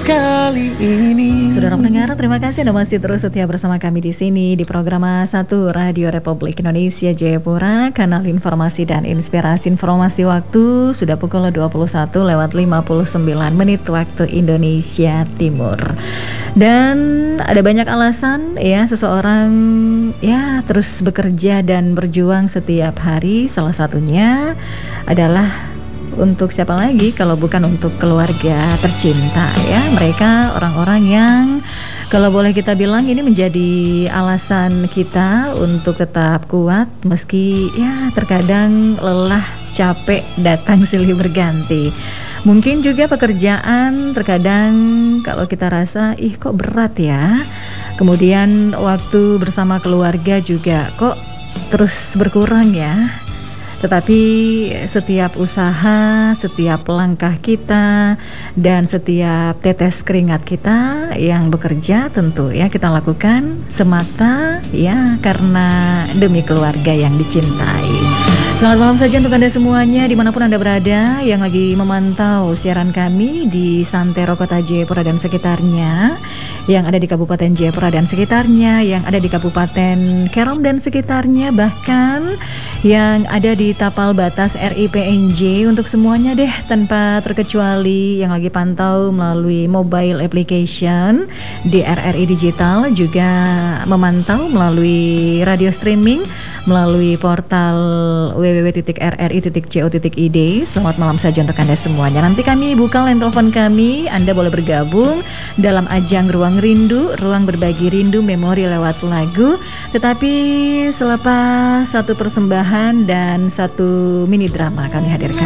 kali ini. Saudara pendengar, terima kasih Anda masih terus setia bersama kami di sini di program 1 Radio Republik Indonesia Jayapura, kanal informasi dan inspirasi. Informasi waktu sudah pukul 21:59 waktu Indonesia Timur. Dan ada banyak alasan ya seseorang ya terus bekerja dan berjuang setiap hari. Salah satunya adalah untuk siapa lagi kalau bukan untuk keluarga tercinta ya. Mereka orang-orang yang kalau boleh kita bilang ini menjadi alasan kita untuk tetap kuat meski ya terkadang lelah, capek, datang silih berganti. Mungkin juga pekerjaan terkadang kalau kita rasa kok berat ya. Kemudian waktu bersama keluarga juga kok terus berkurang ya. Tetapi setiap usaha, setiap langkah kita, dan setiap tetes keringat kita yang bekerja tentu ya kita lakukan semata ya karena demi keluarga yang dicintai. Selamat malam saja untuk Anda semuanya dimanapun Anda berada yang lagi memantau siaran kami di Santero Kota Jayapura dan sekitarnya, yang ada di Kabupaten Jayapura dan sekitarnya, yang ada di Kabupaten Kerom dan sekitarnya, bahkan yang ada di tapal batas RIPNJ. Untuk semuanya deh tanpa terkecuali yang lagi pantau melalui mobile application di RRI Digital, juga memantau melalui radio streaming melalui portal www.rri.co.id. Selamat malam saja untuk Anda semuanya. Nanti kami buka line telepon kami, Anda boleh bergabung dalam ajang Ruang Rindu, ruang berbagi rindu memori lewat lagu. Tetapi selepas satu persembahan dan satu mini drama kami hadirkan.